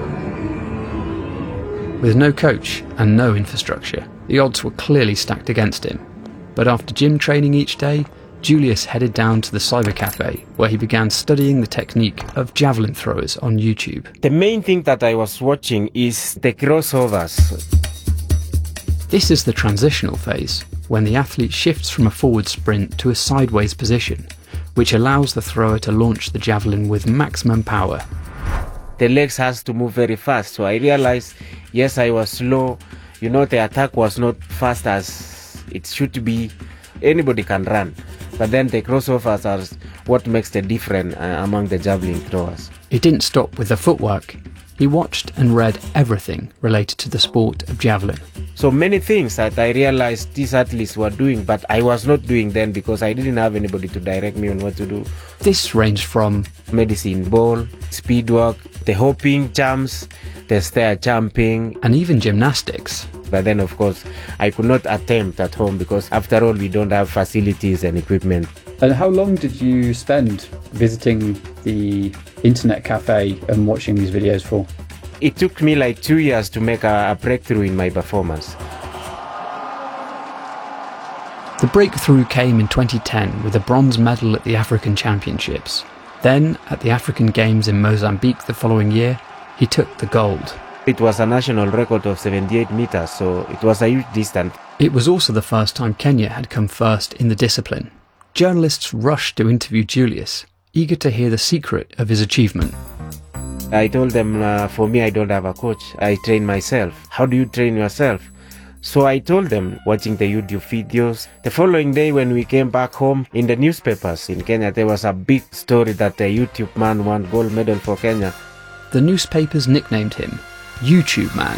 With no coach and no infrastructure, the odds were clearly stacked against him. But after gym training each day, Julius headed down to the cyber cafe, where he began studying the technique of javelin throwers on YouTube. The main thing that I was watching is the crossovers. This is the transitional phase, when the athlete shifts from a forward sprint to a sideways position, which allows the thrower to launch the javelin with maximum power. The legs has to move very fast, so I realized, yes, I was slow. You know, the attack was not fast as it should be. Anybody can run. But then the crossovers are what makes the difference uh, among the javelin throwers. He didn't stop with the footwork. He watched and read everything related to the sport of javelin. So many things that I realized these athletes were doing, but I was not doing then because I didn't have anybody to direct me on what to do. This ranged from medicine ball, speed work, the hopping jumps, the stair jumping, and even gymnastics. But then, of course, I could not attempt at home because, after all, we don't have facilities and equipment. And how long did you spend visiting the internet cafe and watching these videos for? It took me like two years to make a, a breakthrough in my performance. The breakthrough came in twenty ten with a bronze medal at the African Championships. Then, at the African Games in Mozambique the following year, he took the gold. It was a national record of seventy-eight meters, so it was a huge distance. It was also the first time Kenya had come first in the discipline. Journalists rushed to interview Julius, eager to hear the secret of his achievement. I told them, uh, for me, I don't have a coach. I train myself. How do you train yourself? So I told them, watching the YouTube videos. The following day, when we came back home, in the newspapers in Kenya, there was a big story that a YouTube man won gold medal for Kenya. The newspapers nicknamed him YouTube Man.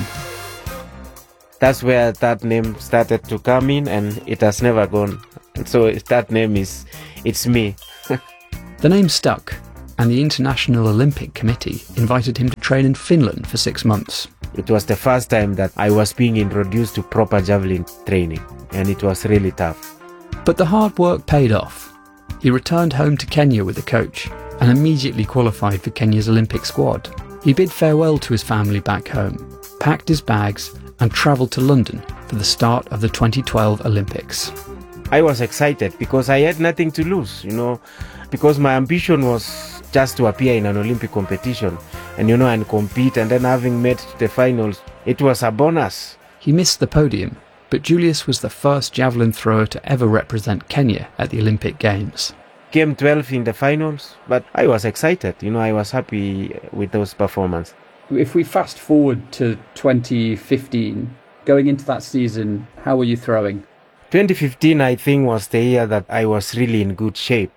That's where that name started to come in, and it has never gone. And so that name is, it's me. The name stuck, and the International Olympic Committee invited him to train in Finland for six months. It was the first time that I was being introduced to proper javelin training, and it was really tough. But the hard work paid off. He returned home to Kenya with a coach, and immediately qualified for Kenya's Olympic squad. He bid farewell to his family back home, packed his bags, and travelled to London for the start of the twenty twelve Olympics. I was excited because I had nothing to lose, you know, because my ambition was just to appear in an Olympic competition and, you know, and compete, and then having made the finals, it was a bonus. He missed the podium, but Julius was the first javelin thrower to ever represent Kenya at the Olympic Games. Came twelfth in the finals, but I was excited, you know, I was happy with those performances. If we fast forward to twenty fifteen, going into that season, how were you throwing? twenty fifteen, I think, was the year that I was really in good shape.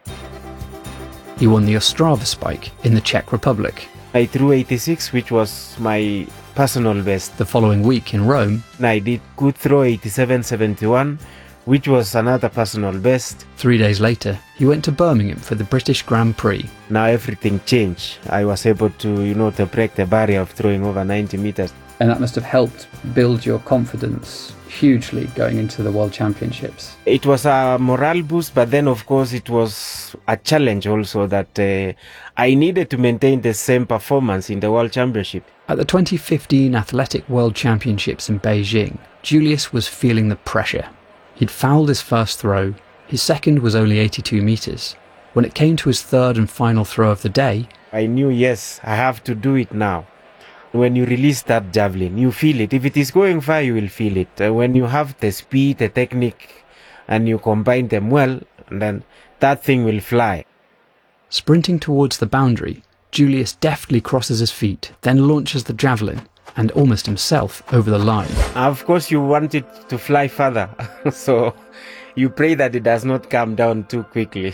He won the Ostrava Spike in the Czech Republic. I threw eighty-six, which was my personal best. The following week in Rome, I did good throw eighty-seven seventy-one, which was another personal best. Three days later, he went to Birmingham for the British Grand Prix. Now everything changed. I was able to, you know, to break the barrier of throwing over ninety meters. And that must have helped build your confidence hugely going into the World Championships. It was a morale boost, but then of course it was a challenge also that uh, I needed to maintain the same performance in the World Championship. At the twenty fifteen Athletic World Championships in Beijing, Julius was feeling the pressure. He'd fouled his first throw, his second was only eighty-two metres. When it came to his third and final throw of the day, I knew, yes, I have to do it now. When you release that javelin, you feel it. If it is going far, you will feel it. Uh, when you have the speed, the technique, and you combine them well, then that thing will fly. Sprinting towards the boundary, Julius deftly crosses his feet, then launches the javelin, and almost himself over the line. Of course, you want it to fly further, so you pray that it does not come down too quickly.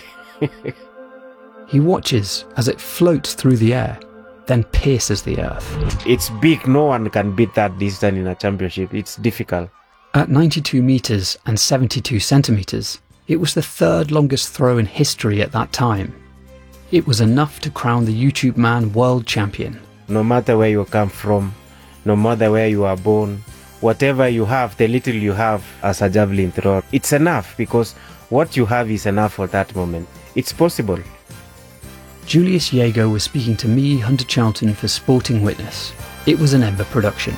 He watches as it floats through the air, then pierces the earth. It's big. No one can beat that distance in a championship. It's difficult. At ninety-two metres and seventy-two centimetres, it was the third longest throw in history at that time. It was enough to crown the YouTube Man world champion. No matter where you come from, no matter where you are born, whatever you have, the little you have as a javelin thrower, it's enough, because what you have is enough for that moment. It's possible. Julius Jago was speaking to me, Hunter Charlton, for Sporting Witness. It was an Ember production.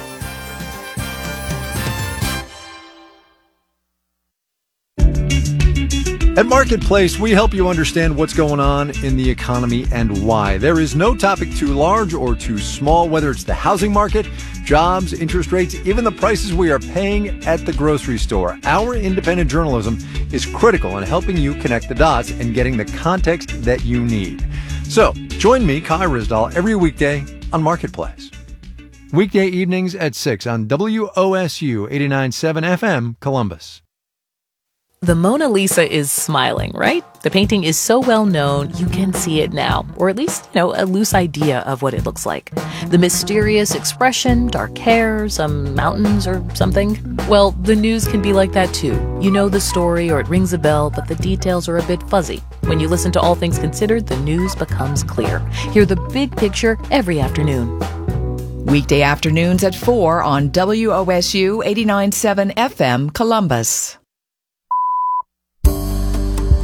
At Marketplace, we help you understand what's going on in the economy and why. There is no topic too large or too small, whether it's the housing market, jobs, interest rates, even the prices we are paying at the grocery store. Our independent journalism is critical in helping you connect the dots and getting the context that you need. So, join me, Kai Ryssdal, every weekday on Marketplace. Weekday evenings at six on W O S U eighty-nine point seven F M, Columbus. The Mona Lisa is smiling, right? The painting is so well known, you can see it now, or at least, you know, a loose idea of what it looks like. The mysterious expression, dark hair, some mountains or something. Well, the news can be like that too. You know the story or it rings a bell, but the details are a bit fuzzy. When you listen to All Things Considered, the news becomes clear. Hear the big picture every afternoon. Weekday afternoons at four on W O S U eighty-nine point seven F M, Columbus.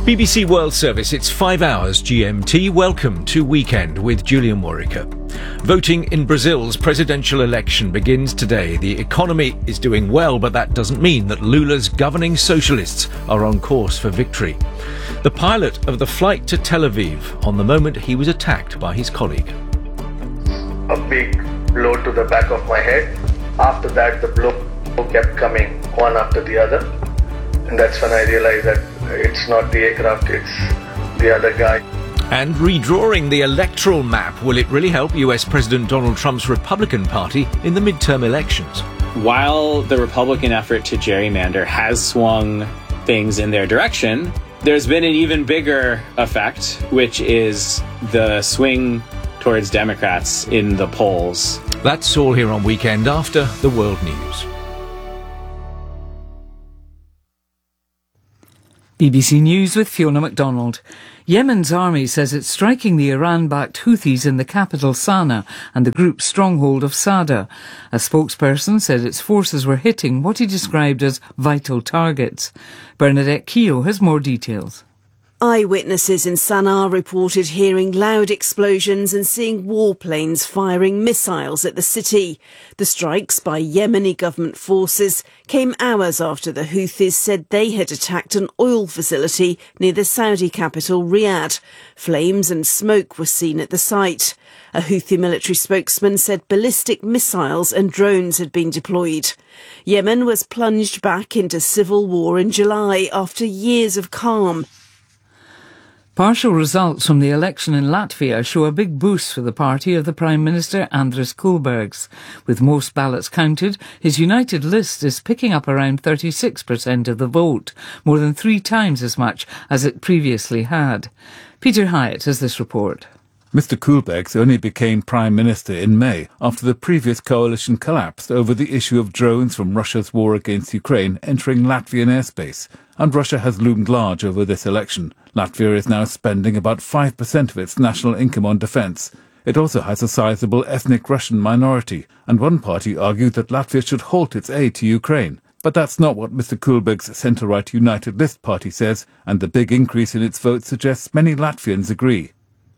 B B C World Service, it's five hours G M T. Welcome to Weekend with Julian Warwicker. Voting in Brazil's presidential election begins today. The economy is doing well, but that doesn't mean that Lula's governing socialists are on course for victory. The pilot of the flight to Tel Aviv on the moment he was attacked by his colleague. A big blow to the back of my head. After that, the blow kept coming one after the other. And that's when I realized that it's not the aircraft, it's the other guy. And redrawing the electoral map, will it really help U S President Donald Trump's Republican Party in the midterm elections? While the Republican effort to gerrymander has swung things in their direction, there's been an even bigger effect, which is the swing towards Democrats in the polls. That's all here on Weekend After the World News. B B C News with Fiona MacDonald. Yemen's army says it's striking the Iran-backed Houthis in the capital Sana'a and the group's stronghold of Sada. A spokesperson said its forces were hitting what he described as vital targets. Bernadette Keogh has more details. Eyewitnesses in Sana'a reported hearing loud explosions and seeing warplanes firing missiles at the city. The strikes by Yemeni government forces came hours after the Houthis said they had attacked an oil facility near the Saudi capital Riyadh. Flames and smoke were seen at the site. A Houthi military spokesman said ballistic missiles and drones had been deployed. Yemen was plunged back into civil war in July after years of calm. Partial results from the election in Latvia show a big boost for the party of the Prime Minister Andris Kulbergs. With most ballots counted, his united list is picking up around thirty-six percent of the vote, more than three times as much as it previously had. Peter Hyatt has this report. Mister Kulbergs only became Prime Minister in May after the previous coalition collapsed over the issue of drones from Russia's war against Ukraine entering Latvian airspace, and Russia has loomed large over this election. Latvia is now spending about five percent of its national income on defence. It also has a sizable ethnic Russian minority, and one party argued that Latvia should halt its aid to Ukraine. But that's not what Mister Kulberg's centre-right United List party says, and the big increase in its vote suggests many Latvians agree.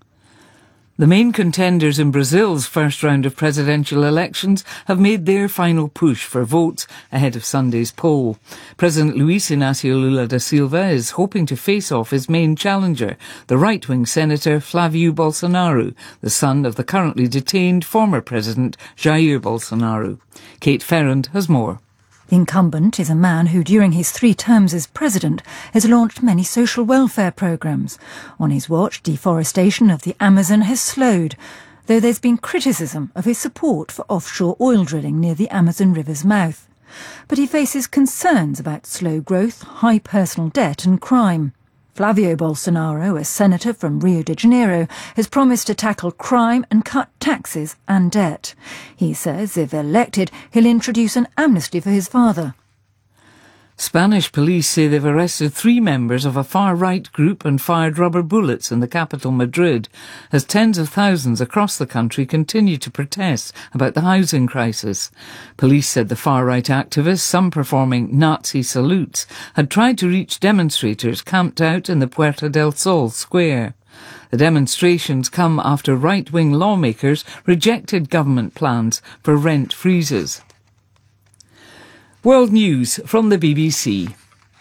The main contenders in Brazil's first round of presidential elections have made their final push for votes ahead of Sunday's poll. President Luiz Inácio Lula da Silva is hoping to face off his main challenger, the right-wing Senator Flávio Bolsonaro, the son of the currently detained former President Jair Bolsonaro. Kate Ferrand has more. The incumbent is a man who, during his three terms as president, has launched many social welfare programmes. On his watch, deforestation of the Amazon has slowed, though there's been criticism of his support for offshore oil drilling near the Amazon River's mouth. But he faces concerns about slow growth, high personal debt and crime. Flávio Bolsonaro, a senator from Rio de Janeiro, has promised to tackle crime and cut taxes and debt. He says if elected, he'll introduce an amnesty for his father. Spanish police say they've arrested three members of a far-right group and fired rubber bullets in the capital, Madrid, as tens of thousands across the country continue to protest about the housing crisis. Police said the far-right activists, some performing Nazi salutes, had tried to reach demonstrators camped out in the Puerta del Sol square. The demonstrations come after right-wing lawmakers rejected government plans for rent freezes. World News from the B B C.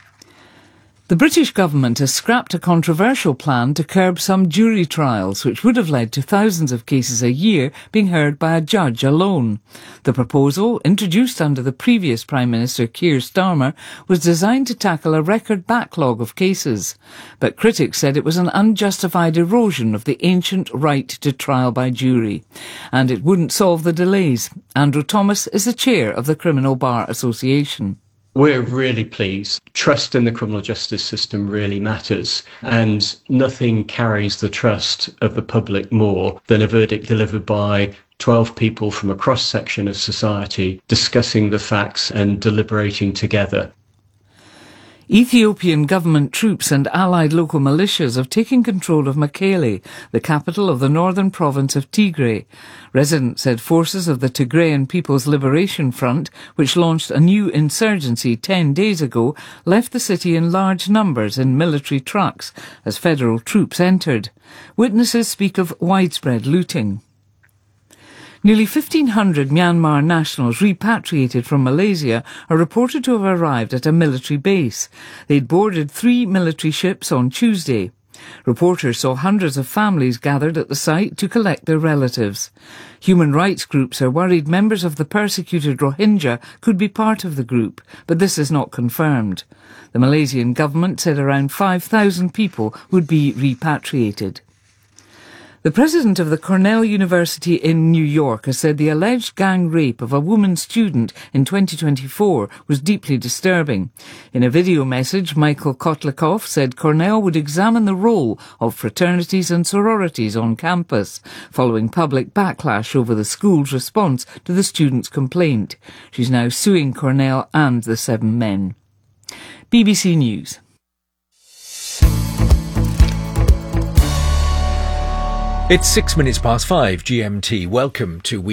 The British government has scrapped a controversial plan to curb some jury trials, which would have led to thousands of cases a year being heard by a judge alone. The proposal, introduced under the previous Prime Minister Keir Starmer, was designed to tackle a record backlog of cases. But critics said it was an unjustified erosion of the ancient right to trial by jury. And it wouldn't solve the delays. Andrew Thomas is the chair of the Criminal Bar Association. We're really pleased. Trust in the criminal justice system really matters, and nothing carries the trust of the public more than a verdict delivered by twelve people from a cross-section of society discussing the facts and deliberating together. Ethiopian government troops and allied local militias have taken control of Mekele, the capital of the northern province of Tigray. Residents said forces of the Tigrayan People's Liberation Front, which launched a new insurgency ten days ago, left the city in large numbers in military trucks as federal troops entered. Witnesses speak of widespread looting. Nearly fifteen hundred Myanmar nationals repatriated from Malaysia are reported to have arrived at a military base. They'd boarded three military ships on Tuesday. Reporters saw hundreds of families gathered at the site to collect their relatives. Human rights groups are worried members of the persecuted Rohingya could be part of the group, but this is not confirmed. The Malaysian government said around five thousand people would be repatriated. The president of the Cornell University in New York has said the alleged gang rape of a woman student in twenty twenty-four was deeply disturbing. In a video message, Michael Kotlikoff said Cornell would examine the role of fraternities and sororities on campus, following public backlash over the school's response to the student's complaint. She's now suing Cornell and the seven men. B B C News. It's six minutes past five G M T. Welcome to